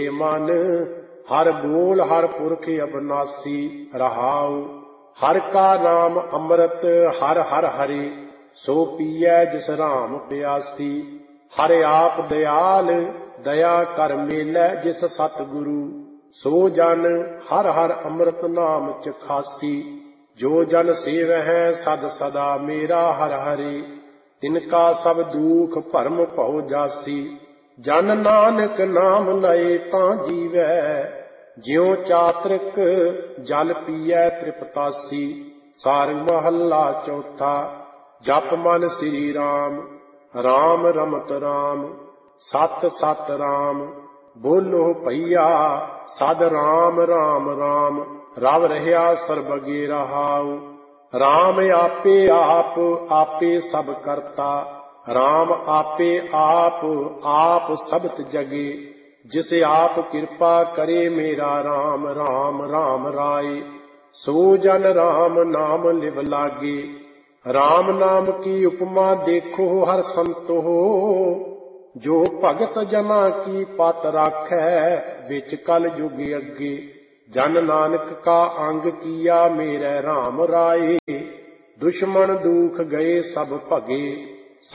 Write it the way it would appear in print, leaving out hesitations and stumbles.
मन हर बोल हर पुरख अबनासी रहाऊ। हर का नाम अमृत हर हर हरि सो पियै जिस राम प्यासी। हर आप दयाल दया कर मेलै जिस सतगुरु सो जन हर हर अमृत नाम चखासी। जो जन सेवह सद सदा मेरा हर हरि तिनका सब दुख भरम भौ जासी। जन नानक नाम लए तां जीवै ज्यों चातृक जल पीऐ तृपतासी। सारंग महला चौथा। जप मन श्री राम राम रमत राम सत सत राम बोलो भैया सद राम राम राम रव रहा सर्बगे रहाऊ। राम आपे आप आपे सब करता राम आपे आप सबत जगे। जिसे आप कृपा करे मेरा राम राम राम राय सो जन राम नाम लिव लागे। राम नाम की उपमा देखो हर संतो जो भगत जना की पत राखै बिच कल युग अगे। जन नानक का अंग किया मेरे राम राय दुश्मन दुख गए सब भगे।